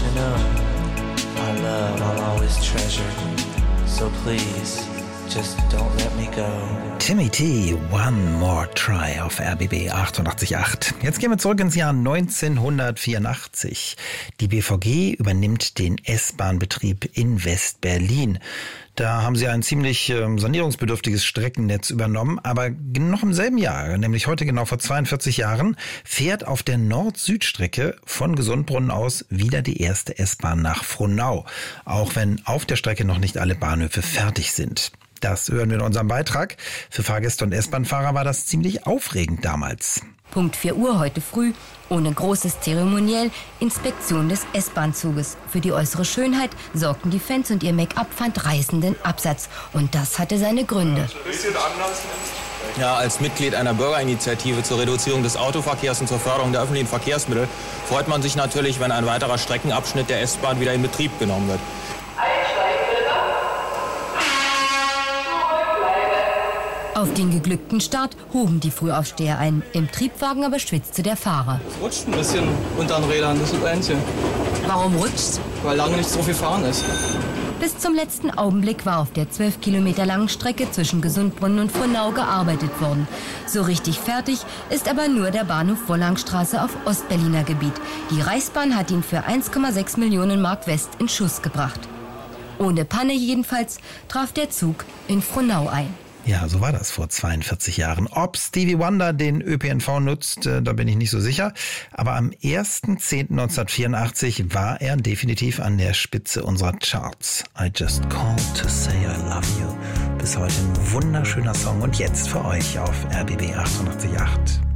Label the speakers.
Speaker 1: to know our love I'll always treasure. So please, just don't let me go.
Speaker 2: Timmy T, One More Try auf RBB 88.8. Jetzt gehen wir zurück ins Jahr 1984. Die BVG übernimmt den S-Bahn-Betrieb in West-Berlin. Da haben sie ein ziemlich sanierungsbedürftiges Streckennetz übernommen, aber noch im selben Jahr, nämlich heute genau vor 42 Jahren, fährt auf der Nord-Süd-Strecke von Gesundbrunnen aus wieder die erste S-Bahn nach Frohnau, auch wenn auf der Strecke noch nicht alle Bahnhöfe fertig sind. Das hören wir in unserem Beitrag. Für Fahrgäste und S-Bahn-Fahrer war das ziemlich aufregend damals.
Speaker 3: Punkt 4 Uhr heute früh, ohne großes Zeremoniell, Inspektion des S-Bahn-Zuges. Für die äußere Schönheit sorgten die Fans und ihr Make-up fand reißenden Absatz. Und das hatte seine Gründe.
Speaker 4: Ja, als Mitglied einer Bürgerinitiative zur Reduzierung des Autoverkehrs und zur Förderung der öffentlichen Verkehrsmittel freut man sich natürlich, wenn ein weiterer Streckenabschnitt der S-Bahn wieder in Betrieb genommen wird.
Speaker 3: Auf den geglückten Start hoben die Frühaufsteher ein. Im Triebwagen aber schwitzte der Fahrer.
Speaker 5: Es rutscht ein bisschen unter den Rädern, das ist das Einzige.
Speaker 3: Warum rutscht's?
Speaker 5: Weil lange nicht so viel fahren ist.
Speaker 3: Bis zum letzten Augenblick war auf der 12 Kilometer langen Strecke zwischen Gesundbrunnen und Frohnau gearbeitet worden. So richtig fertig ist aber nur der Bahnhof Wollangstraße auf Ostberliner Gebiet. Die Reichsbahn hat ihn für 1,6 Millionen Mark West in Schuss gebracht. Ohne Panne jedenfalls traf der Zug in Frohnau ein.
Speaker 2: Ja, so war das vor 42 Jahren. Ob Stevie Wonder den ÖPNV nutzt, da bin ich nicht so sicher. Aber am 1.10.1984 war er definitiv an der Spitze unserer Charts. I Just Called to Say I Love You. Bis heute ein wunderschöner Song und jetzt für euch auf RBB 88.8.